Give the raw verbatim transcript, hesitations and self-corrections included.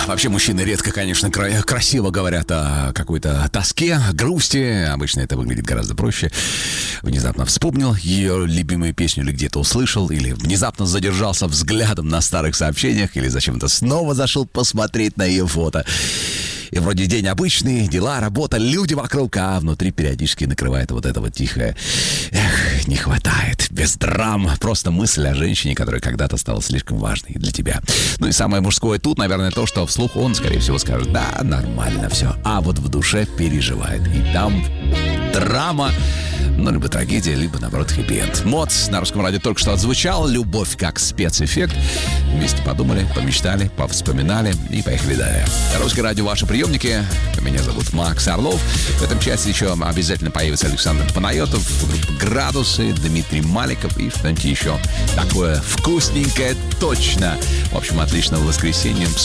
Вообще мужчины редко, конечно, кра- красиво говорят о какой-то тоске, грусти. Обычно это выглядит гораздо проще. Внезапно вспомнил ее любимую песню или где-то услышал, или внезапно задержался взглядом на старых сообщениях, или зачем-то снова зашел посмотреть на ее фото. И вроде день обычный, дела, работа, люди вокруг, а внутри периодически накрывает вот это вот тихое. Эх, не хватает, без драм. Просто мысль о женщине, которая когда-то стала слишком важной для тебя. Ну и самое мужское тут, наверное, то, что вслух он, скорее всего, скажет: да, нормально все. А вот в душе переживает. И там драма. Ну, либо трагедия, либо, наоборот, хэппи-энд. Мод на Русском радио только что отзвучал. Любовь как спецэффект. Вместе подумали, помечтали, повспоминали и поехали далее. Русское радио, ваши приемники. Меня зовут Макс Орлов. В этом часе еще обязательно появится Александр Панайотов, группа «Градусы», Дмитрий Маликов и что-нибудь еще такое вкусненькое точно. В общем, отличного воскресенья.